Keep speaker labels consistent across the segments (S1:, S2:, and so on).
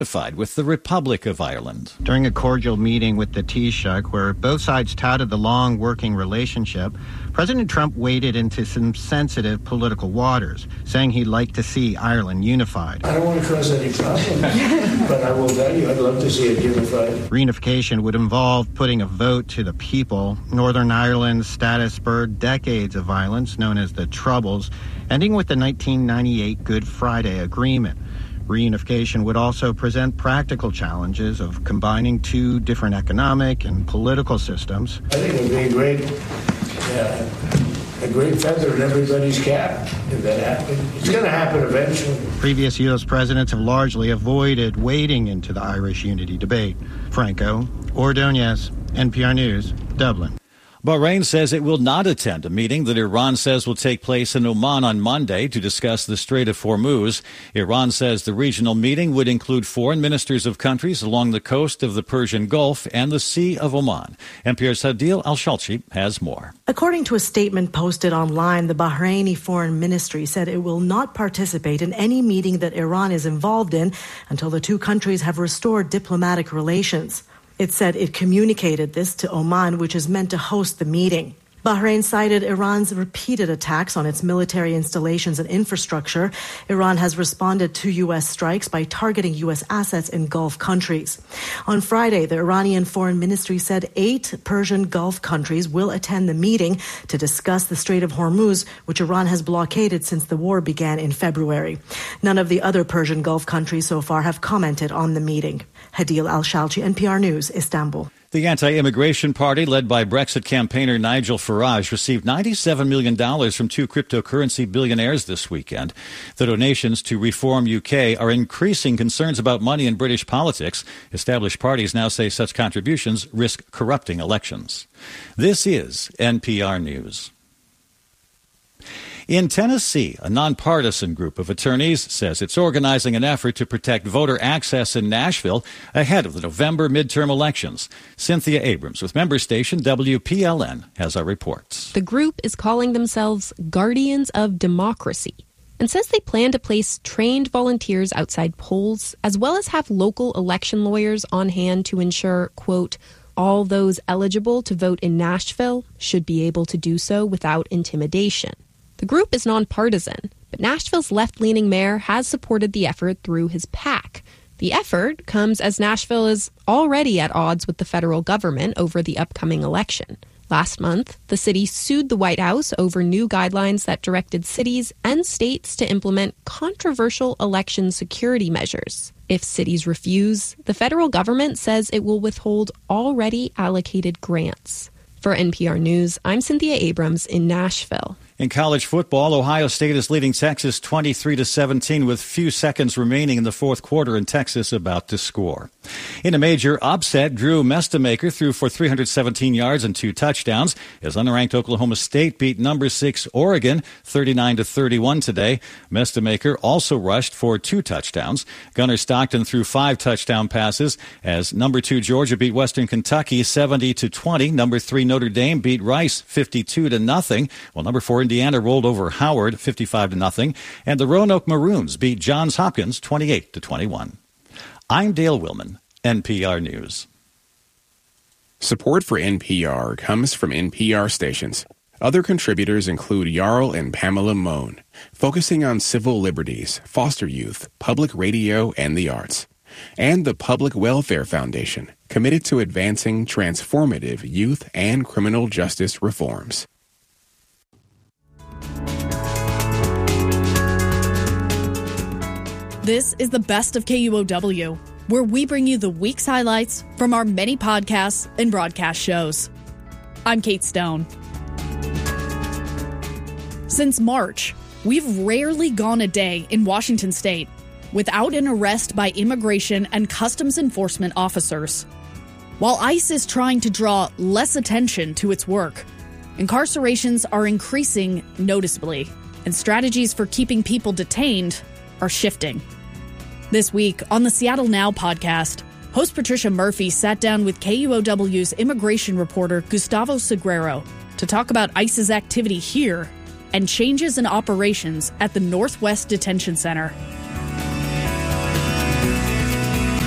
S1: with the Republic of Ireland.
S2: During a cordial meeting with the Taoiseach, where both sides touted the long working relationship, President Trump waded into some sensitive political waters, saying he'd like to see Ireland unified.
S3: I don't want to cause any problems, but I will tell you I'd love to see it unified.
S2: Reunification would involve putting a vote to the people. Northern Ireland's status spurred decades of violence, known as the Troubles, ending with the 1998 Good Friday Agreement. Reunification would also present practical challenges of combining two different economic and political systems.
S3: I think it would be a great feather in everybody's cap if that happened. It's going to happen eventually.
S2: Previous U.S. presidents have largely avoided wading into the Irish unity debate. Franco Ordonez, NPR News, Dublin.
S1: Bahrain says it will not attend a meeting that Iran says will take place in Oman on Monday to discuss the Strait of Hormuz. Iran says the regional meeting would include foreign ministers of countries along the coast of the Persian Gulf and the Sea of Oman. NPR's Hadil Al-Shalchi has more.
S4: According to a statement posted online, the Bahraini Foreign Ministry said it will not participate in any meeting that Iran is involved in until the two countries have restored diplomatic relations. It said it communicated this to Oman, which is meant to host the meeting. Bahrain cited Iran's repeated attacks on its military installations and infrastructure. Iran has responded to U.S. strikes by targeting U.S. assets in Gulf countries. On Friday, the Iranian Foreign Ministry said 8 Persian Gulf countries will attend the meeting to discuss the Strait of Hormuz, which Iran has blockaded since the war began in February. None of the other Persian Gulf countries so far have commented on the meeting. Hadil Al-Shalchi, NPR News, Istanbul.
S1: The anti-immigration party, led by Brexit campaigner Nigel Farage, received $97 million from 2 cryptocurrency billionaires this weekend. The donations to Reform UK are increasing concerns about money in British politics. Established parties now say such contributions risk corrupting elections. This is NPR News. In Tennessee, a nonpartisan group of attorneys says it's organizing an effort to protect voter access in Nashville ahead of the November midterm elections. Cynthia Abrams with member station WPLN has our reports.
S5: The group is calling themselves Guardians of Democracy and says they plan to place trained volunteers outside polls as well as have local election lawyers on hand to ensure, quote, all those eligible to vote in Nashville should be able to do so without intimidation. The group is nonpartisan, but Nashville's left-leaning mayor has supported the effort through his PAC. The effort comes as Nashville is already at odds with the federal government over the upcoming election. Last month, the city sued the White House over new guidelines that directed cities and states to implement controversial election security measures. If cities refuse, the federal government says it will withhold already allocated grants. For NPR News, I'm Cynthia Abrams in Nashville.
S1: In college football, Ohio State is leading Texas 23-17 with few seconds remaining in the fourth quarter and Texas about to score. In a major upset, Drew Mestemaker threw for 317 yards and 2 touchdowns as unranked Oklahoma State beat number 6 Oregon 39-31 today. Mestemaker also rushed for 2 touchdowns. Gunnar Stockton threw 5 touchdown passes as number 2 Georgia beat Western Kentucky 70-20. Number 3 Notre Dame beat Rice 52-0, while number 4 Indiana rolled over Howard 55-0, and the Roanoke Maroons beat Johns Hopkins 28-21. I'm Dale Willman, NPR News.
S6: Support for NPR comes from NPR stations. Other contributors include Jarl and Pamela Mohn, focusing on civil liberties, foster youth, public radio, and the arts. And the Public Welfare Foundation, committed to advancing transformative youth and criminal justice reforms.
S7: This is the Best of KUOW, where we bring you the week's highlights from our many podcasts and broadcast shows. I'm Kate Stone. Since March, we've rarely gone a day in Washington state without an arrest by immigration and customs enforcement officers. While ICE is trying to draw less attention to its work, incarcerations are increasing noticeably, and strategies for keeping people detained are shifting. This week on the Seattle Now podcast, host Patricia Murphy sat down with KUOW's immigration reporter Gustavo Segreiro to talk about ICE's activity here and changes in operations at the Northwest Detention Center.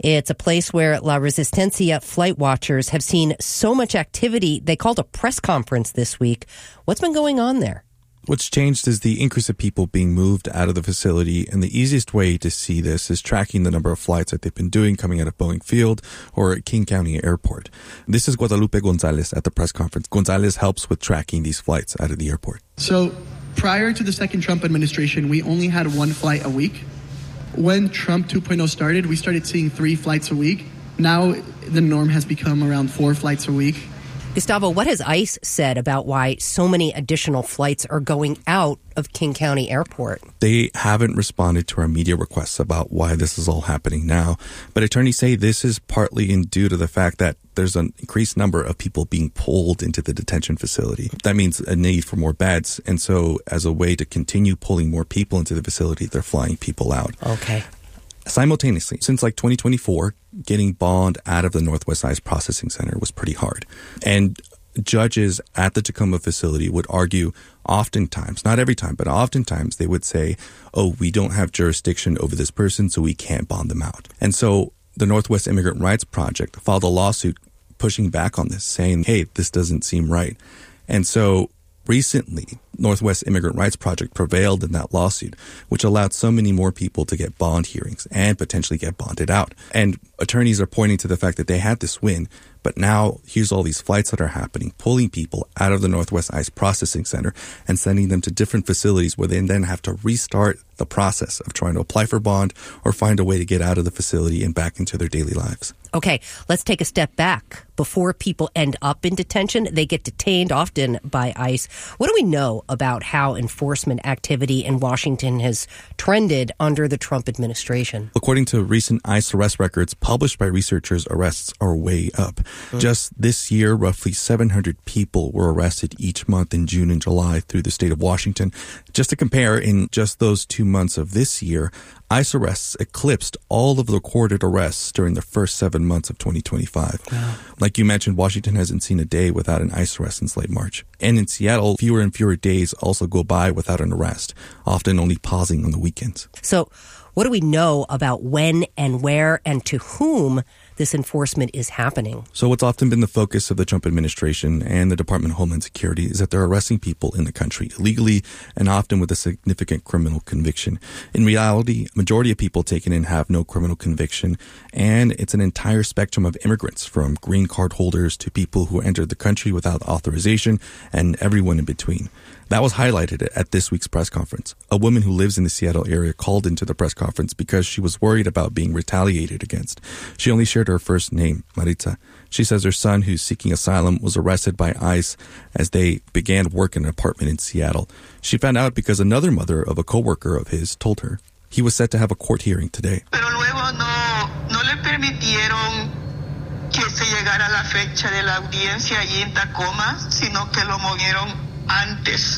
S8: It's a place where La Resistencia flight watchers have seen so much activity, they called a press conference this week. What's been going on there?
S9: What's changed is the increase of people being moved out of the facility, and the easiest way to see this is tracking the number of flights that they've been doing coming out of Boeing Field or at King County Airport. This is Guadalupe Gonzalez at the press conference. Gonzalez helps with tracking these flights out of the airport.
S10: So prior to the second Trump administration, we only had one flight a week. When Trump 2.0 started, we started seeing 3 flights a week. Now the norm has become around 4 flights a week.
S8: Gustavo, what has ICE said about why so many additional flights are going out of King County Airport?
S9: They haven't responded to our media requests about why this is all happening now. But attorneys say this is partly due to the fact that there's an increased number of people being pulled into the detention facility. That means a need for more beds. And so as a way to continue pulling more people into the facility, they're flying people out.
S8: Okay.
S9: Simultaneously, since 2024, getting bond out of the Northwest ICE Processing Center was pretty hard. And judges at the Tacoma facility would argue oftentimes, not every time, but oftentimes they would say, oh, we don't have jurisdiction over this person, so we can't bond them out. And so the Northwest Immigrant Rights Project filed a lawsuit pushing back on this, saying, hey, this doesn't seem right. And so recently, Northwest Immigrant Rights Project prevailed in that lawsuit, which allowed so many more people to get bond hearings and potentially get bonded out. And attorneys are pointing to the fact that they had this win, but now here's all these flights that are happening, pulling people out of the Northwest ICE Processing Center and sending them to different facilities where they then have to restart the process of trying to apply for bond or find a way to get out of the facility and back into their daily lives.
S8: Okay, let's take a step back. Before people end up in detention, they get detained often by ICE. What do we know about how enforcement activity in Washington has trended under the Trump administration?
S9: According to recent ICE arrest records published by researchers, arrests are way up. Just this year, roughly 700 people were arrested each month in June and July through the state of Washington. Just to compare, in just those 2 months of this year, ICE arrests eclipsed all of the recorded arrests during the first 7 months of 2025. Wow. Like you mentioned, Washington hasn't seen a day without an ICE arrest since late March. And in Seattle, fewer and fewer days also go by without an arrest, often only pausing on the weekends.
S8: So what do we know about when and where and to whom this enforcement is happening?
S9: So what's often been the focus of the Trump administration and the Department of Homeland Security is that they're arresting people in the country illegally and often with a significant criminal conviction. In reality, a majority of people taken in have no criminal conviction, and it's an entire spectrum of immigrants, from green card holders to people who entered the country without authorization and everyone in between. That was highlighted at this week's press conference. A woman who lives in the Seattle area called into the press conference because she was worried about being retaliated against. She only shared her first name, Maritza. She says her son, who's seeking asylum, was arrested by ICE as they began work in an apartment in Seattle. She found out because another mother of a coworker of his told her. He was set to have a court hearing today.
S11: Pero luego no le permitieron que se llegara la fecha de la audiencia allí en Tacoma, sino que lo movieron antes.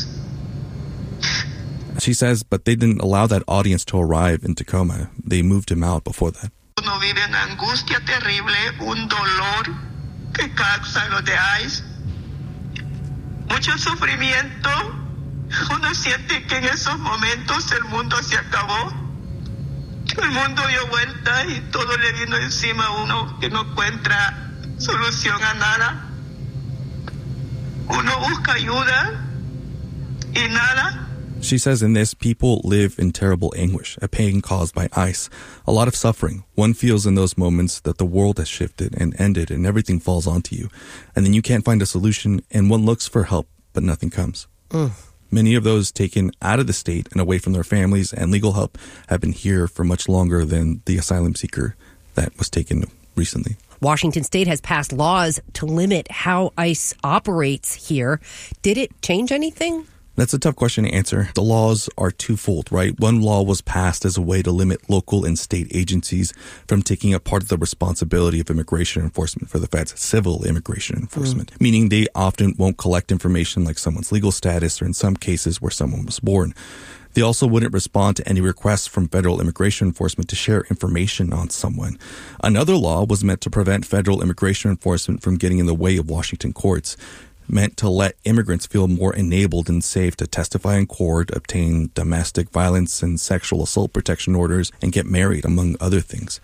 S9: She says, but they didn't allow that audience to arrive in Tacoma. They moved him out before that.
S11: Uno vive una angustia terrible, un dolor que causa lo de ICE. Mucho sufrimiento. Uno siente que en esos momentos el mundo se acabó. El mundo dio vuelta y todo le vino encima a uno que no encuentra solución a nada. Uno busca ayuda y nada.
S9: She says in this, people live in terrible anguish, a pain caused by ICE. A lot of suffering. One feels in those moments that the world has shifted and ended and everything falls onto you. And then you can't find a solution and one looks for help, but nothing comes. Many of those taken out of the state and away from their families and legal help have been here for much longer than the asylum seeker that was taken recently.
S8: Washington State has passed laws to limit how ICE operates here. Did it change anything?
S9: That's a tough question to answer. The laws are twofold, right? One law was passed as a way to limit local and state agencies from taking up part of the responsibility of immigration enforcement for the feds, civil immigration enforcement, meaning they often won't collect information like someone's legal status or in some cases where someone was born. They also wouldn't respond to any requests from federal immigration enforcement to share information on someone. Another law was meant to prevent federal immigration enforcement from getting in the way of Washington courts, meant to let immigrants feel more enabled and safe to testify in court, obtain domestic violence and sexual assault protection orders, and get married, among other things.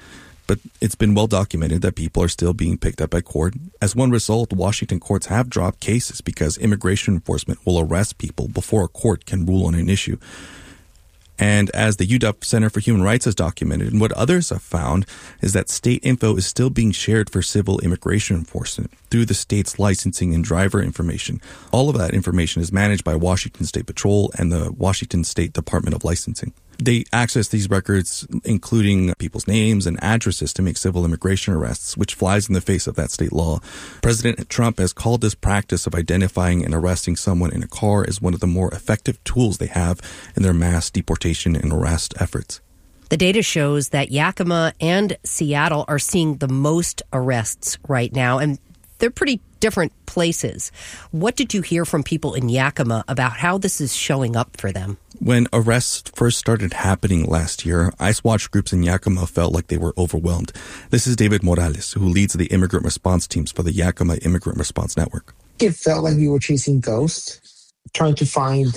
S9: But it's been well documented that people are still being picked up at court. As one result, Washington courts have dropped cases because immigration enforcement will arrest people before a court can rule on an issue. And as the UW Center for Human Rights has documented, and what others have found, is that state info is still being shared for civil immigration enforcement through the state's licensing and driver information. All of that information is managed by Washington State Patrol and the Washington State Department of Licensing. They access these records, including people's names and addresses, to make civil immigration arrests, which flies in the face of that state law. President Trump has called this practice of identifying and arresting someone in a car as one of the more effective tools they have in their mass deportation and arrest efforts.
S8: The data shows that Yakima and Seattle are seeing the most arrests right now, and they're pretty different places. What did you hear from people in Yakima about how this is showing up for them?
S9: When arrests first started happening last year, ICE watch groups in Yakima felt like they were overwhelmed. This is David Morales, who leads the immigrant response teams for the Yakima Immigrant Response Network.
S12: It felt like we were chasing ghosts, trying to find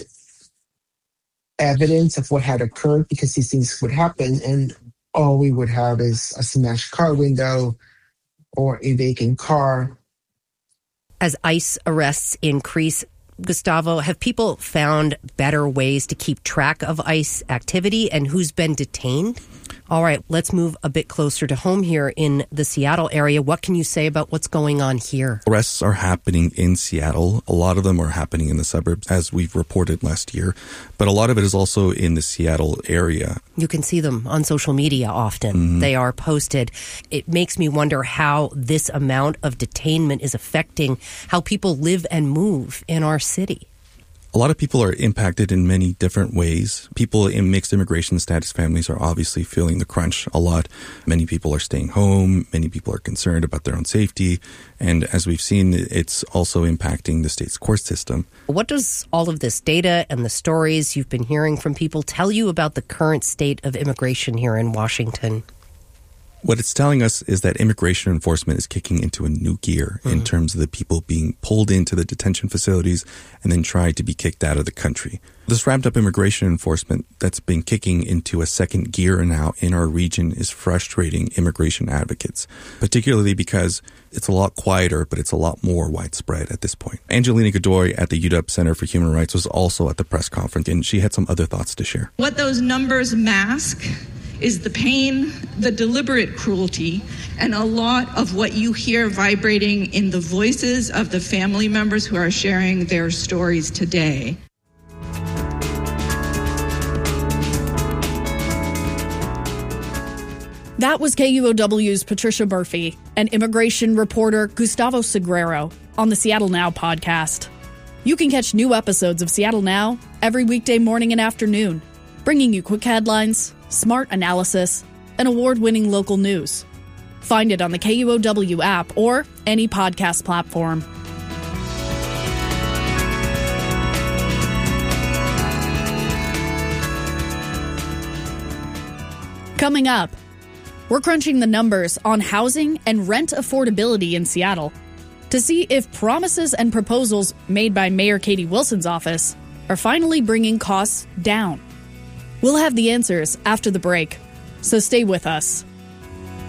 S12: evidence of what had occurred, because these things would happen, and all we would have is a smashed car window or a vacant car.
S8: As ICE arrests increase, Gustavo, have people found better ways to keep track of ICE activity and who's been detained? All right, let's move a bit closer to home here in the Seattle area. What can you say about what's going on here?
S9: Arrests are happening in Seattle. A lot of them are happening in the suburbs, as we've reported last year. But a lot of it is also in the Seattle area.
S8: You can see them on social media often. Mm-hmm. They are posted. It makes me wonder how this amount of detainment is affecting how people live and move in our city.
S9: A lot of people are impacted in many different ways. People in mixed immigration status families are obviously feeling the crunch a lot. Many people are staying home. Many people are concerned about their own safety. And as we've seen, it's also impacting the state's court system.
S8: What does all of this data and the stories you've been hearing from people tell you about the current state of immigration here in Washington?
S9: What it's telling us is that immigration enforcement is kicking into a new gear in terms of the people being pulled into the detention facilities and then tried to be kicked out of the country. This ramped up immigration enforcement that's been kicking into a second gear now in our region is frustrating immigration advocates, particularly because it's a lot quieter, but it's a lot more widespread at this point. Angelina Godoy at the UW Center for Human Rights was also at the press conference, and she had some other thoughts to share.
S13: What those numbers mask is the pain, the deliberate cruelty, and a lot of what you hear vibrating in the voices of the family members who are sharing their stories today.
S7: That was KUOW's Patricia Murphy and immigration reporter Gustavo Segreiro on the Seattle Now podcast. You can catch new episodes of Seattle Now every weekday morning and afternoon, bringing you quick headlines, smart analysis, and award-winning local news. Find it on the KUOW app or any podcast platform. Coming up, we're crunching the numbers on housing and rent affordability in Seattle to see if promises and proposals made by Mayor Katie Wilson's office are finally bringing costs down. We'll have the answers after the break, so stay with us.